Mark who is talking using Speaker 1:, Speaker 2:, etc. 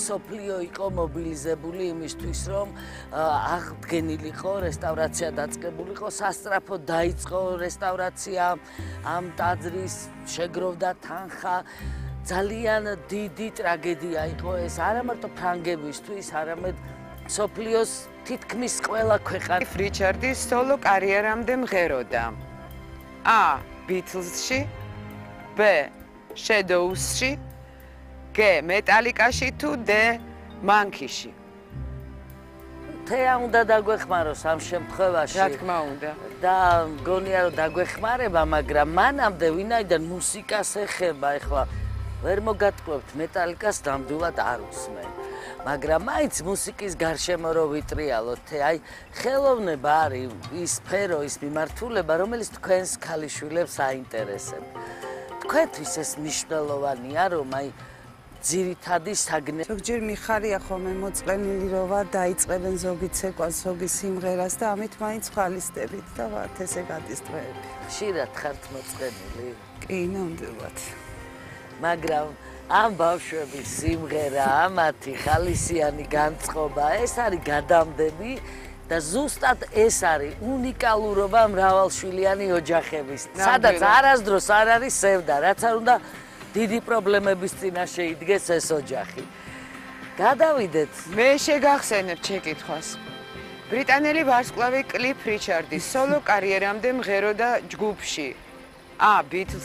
Speaker 1: სოფლიო იყო მობილიზებული იმისთვის, რომ აღდგენილიყო, რესტავრაცია დაწყებულიყო, სასწრაფოდ დაიწყო რესტავრაცია, ამ ტაძრის შეგროვდა თანხა. ძალიან დიდი ტრაგედია იყო ეს არა მარტო ფრანგებისთვის, არამედ სოფლიოს თითქმის ყველა ქვეყანა.
Speaker 2: რიჩარდის სოლო კარიერამდე მღეროდა. A. Beatlesში, B. Shadowsში, G. Metallicaში თუ D. Monkeyში.
Speaker 1: თეა უნდა დაგვეხმაროს ამ შემთხვევაში.
Speaker 2: რა თქმა უნდა.
Speaker 1: და მგონია რომ დაგვეხმარება, მაგრამ მანამდე ვინაიდან მუსიკას ეხება, ეხლა ვერ მოგატყუებთ მეტალიკას ნამდვილად არ უსმენ. მაგრამ მაინც მუსიკის გარშემო რო ვიტრიალოთ, აი ხელოვნება არის ის სფერო, ის მიმართულება, რომელიც თქვენს ქალიშვილებს აინტერესებს. თქვენთვის ეს მნიშვნელოვანია, რომ აი ძირითადი საგნე.
Speaker 3: ზოგჯერ მიხარია ხოლმე მოწყენილი რო ვარ, დაიწყებენ ზოგი ცეკვას, ზოგი სიმღერას და ამით მაინც ხალისტებით და ვართ ესე გადის დღეები.
Speaker 1: ხშირად ხართ მოწყენილი?
Speaker 3: კი, ნამდვილად.
Speaker 1: მაგრამ ამ ბავშვების სიმღერა, ამათი ხალისიანი განწყობა, ეს არის გადამდები და ზუსტად ეს არის უნიკალურობა მრავალშვილიანი ოჯახების. სადაც არასდროს არ არის სევდა, რაც არ უნდა დიდი პრობლემების წინაშე იდგეს ეს ოჯახი. გადავიდეთ.
Speaker 2: მე შეგახსენებ შეკითხვას. ბრიტანელი ვარსკვლავი კლიფ რიჩარდის სოლო კარიერამდე მღეროდა ჯგუფში. A. Beatles